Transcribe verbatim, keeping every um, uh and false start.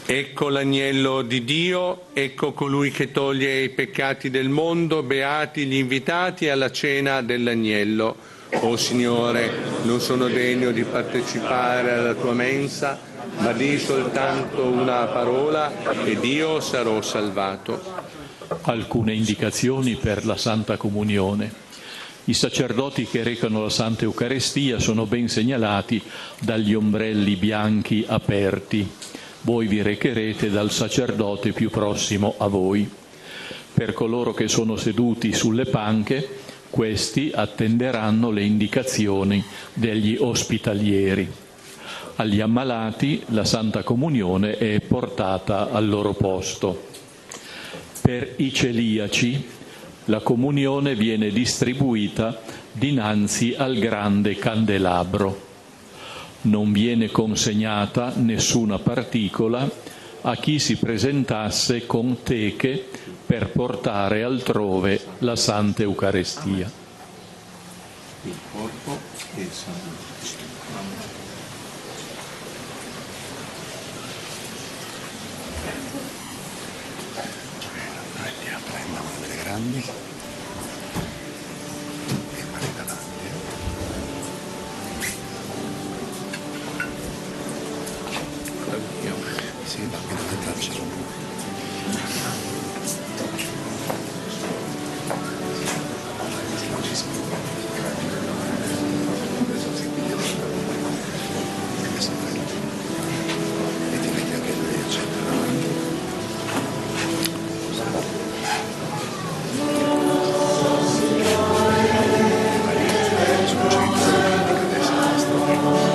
Ecco l'agnello di Dio, ecco colui che toglie i peccati del mondo, beati gli invitati alla cena dell'agnello. O Signore, non sono degno di partecipare alla tua mensa, ma di soltanto una parola ed io sarò salvato. Alcune indicazioni per la Santa Comunione. I sacerdoti che recano la Santa Eucaristia sono ben segnalati dagli ombrelli bianchi aperti. Voi vi recherete dal sacerdote più prossimo a voi. Per coloro che sono seduti sulle panche, questi attenderanno le indicazioni degli ospitalieri. Agli ammalati la Santa Comunione è portata al loro posto. Per i celiaci la comunione viene distribuita dinanzi al grande candelabro. Non viene consegnata nessuna particola a chi si presentasse con teche per portare altrove la Santa Eucaristia. Il corpo e il sangue. Prendiamo delle grandi.